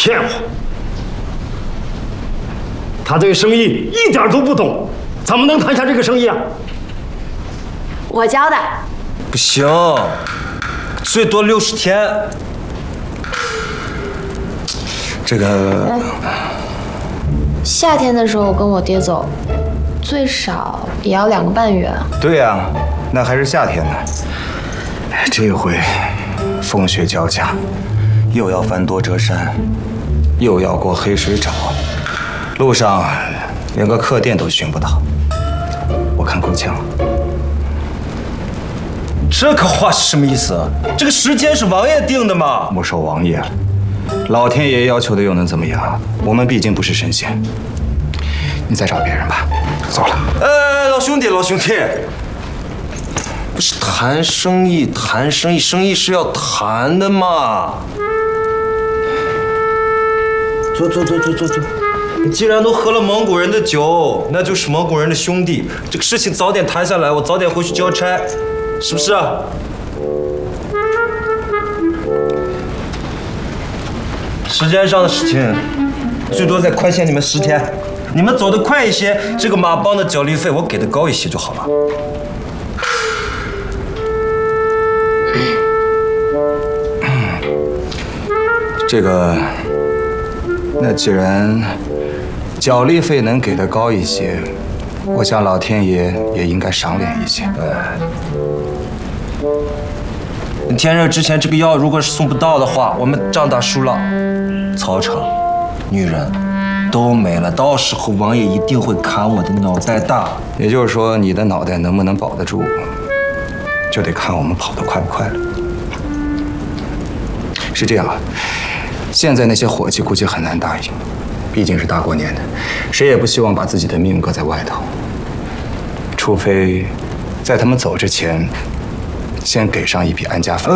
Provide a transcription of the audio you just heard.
骗我！他对生意一点都不懂，怎么能谈下这个生意啊？ 我交代。 不行，最多60天。这个夏天的时候跟我爹走，最少也要2个半月。 对呀，那还是夏天呢。这回风雪交加，又要翻多折山，又要过黑水沼，路上连个客店都寻不到，我看够呛。 这个话是什么意思？这个时间是王爷定的吗？ 莫说王爷了，老天爷要求的又能怎么样？我们毕竟不是神仙。你再找别人吧，走了。 老兄弟，不是谈生意，生意是要谈的嘛。坐。你既然都喝了蒙古人的酒，那就是蒙古人的兄弟。这个事情早点谈下来，我早点回去交差，是不是啊？时间上的事情，最多再宽限你们10天。你们走得快一些，这个马帮的脚力费我给的高一些就好了。 这个，那既然脚力费能给的高一些，我想老天爷也应该赏脸一些。 天热之前这个药如果是送不到的话，我们仗打输了，操场、女人都没了，到时候王爷一定会砍我的脑袋的。 也就是说，你的脑袋能不能保得住，就得看我们跑得快不快了。是这样啊，现在那些伙计估计很难答应，毕竟是大过年的，谁也不希望把自己的命搁在外头。除非在他们走之前，先给上一笔安家费。